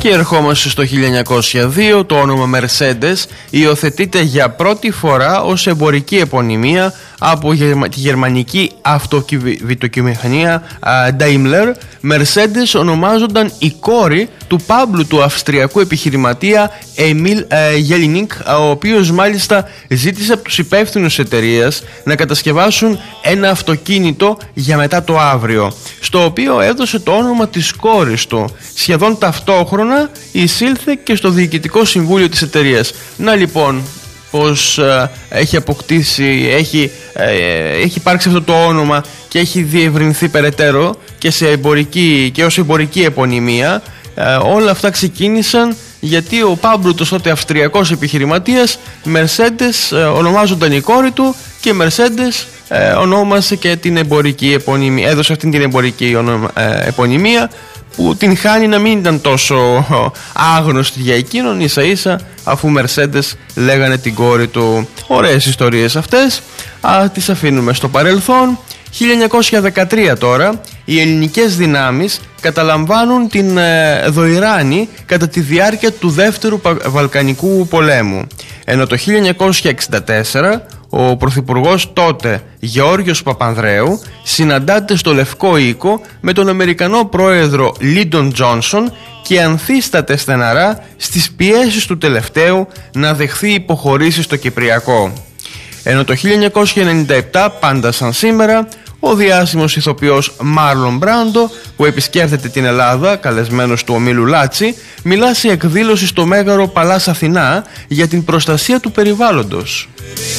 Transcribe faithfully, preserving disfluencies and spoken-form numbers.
Και ερχόμαστε στο χίλια εννιακόσια δύο. Το όνομα Mercedes υιοθετείται για πρώτη φορά ως εμπορική επωνυμία από τη γερμανική αυτοκινητοβιομηχανία Daimler. Mercedes ονομάζονταν η κόρη του πάμπλου του αυστριακού επιχειρηματία Emil Jelinek, ο οποίος μάλιστα ζήτησε από τους υπεύθυνους εταιρείας να κατασκευάσουν ένα αυτοκίνητο για μετά το αύριο, στο οποίο έδωσε το όνομα της κόρης του. Σχεδόν ταυτόχρονα εισήλθε και στο διοικητικό συμβούλιο της εταιρείας. Να λοιπόν πως ε, έχει αποκτήσει, έχει, ε, έχει υπάρξει αυτό το όνομα και έχει διευρυνθεί περαιτέρω και, σε εμπορική, και ως εμπορική επωνυμία. Ε, όλα αυτά ξεκίνησαν γιατί ο πάμπλουτος τότε αυστριακός επιχειρηματίας Mercedes ε, ονομάζονταν η κόρη του και Mercedes ε, ονόμασε και την εμπορική επωνυμία, έδωσε αυτήν την εμπορική ονομα, ε, επωνυμία, που την χάνει να μην ήταν τόσο άγνωστη για εκείνον, ίσα ίσα αφού Mercedes λέγανε την κόρη του. Ωραίες ιστορίες αυτές, α, τις αφήνουμε στο παρελθόν. χίλια εννιακόσια δεκατρία τώρα, οι ελληνικές δυνάμεις καταλαμβάνουν την ε, Δοϊράνη κατά τη διάρκεια του δεύτερου Βαλκανικού πολέμου, ενώ το χίλια εννιακόσια εξήντα τέσσερα ο πρωθυπουργός τότε Γεώργιος Παπανδρέου συναντάται στο Λευκό Οίκο με τον Αμερικανό πρόεδρο Λίντον Τζόνσον και ανθίσταται στεναρά στις πιέσεις του τελευταίου να δεχθεί υποχωρήσεις στο Κυπριακό. Ενώ το χίλια εννιακόσια ενενήντα επτά, πάντα σαν σήμερα, ο διάσημος ηθοποιός Μάρλον Μπράντο, που επισκέφτεται την Ελλάδα καλεσμένος του ομίλου Λάτσι, μιλά σε εκδήλωση στο Μέγαρο Παλάς Αθηνά για την προστασία του περιβάλλοντος.